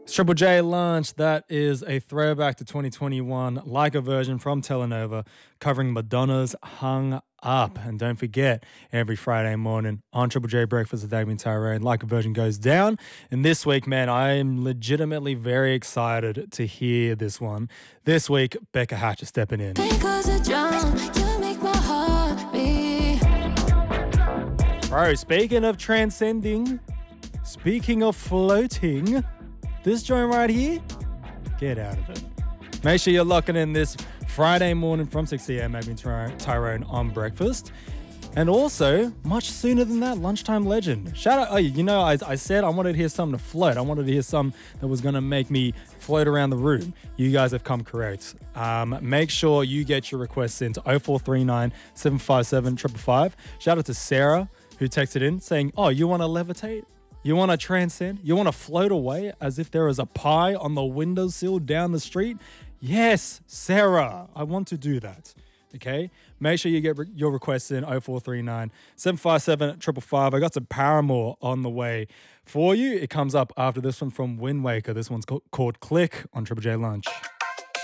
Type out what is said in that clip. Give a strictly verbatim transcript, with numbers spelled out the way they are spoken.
Triple J Lunch, that is a throwback to twenty twenty-one, like a version from Telenova, covering Madonna's Hung Up. And don't forget, every Friday morning on Triple J Breakfast with Damien Tyrone, like a version goes down. And this week, man, I am legitimately very excited to hear this one. This week, Becca Hatcher stepping in. Because a drum, you make my heart beat. Bro, speaking of transcending, speaking of floating, this joint right here, get out of it. Make sure you're locking in this Friday morning from six a.m. Maybe Ty- Tyrone on breakfast. And also, much sooner than that, Lunchtime Legend. Shout out, oh, you know, I, I said I wanted to hear something to float. I wanted to hear something that was going to make me float around the room. You guys have come correct. Um, make sure you get your requests into oh four three nine, seven five seven, five five five. Shout out to Sarah, who texted in saying, oh, you want to levitate? You want to transcend? You want to float away as if there is a pie on the windowsill down the street? Yes, Sarah, I want to do that. Okay? Make sure you get re- your requests in oh four three nine, seven five seven, five five five. I got some Paramore on the way for you. It comes up after this one from Wind Waker. This one's co- called Click on Triple J Lunch.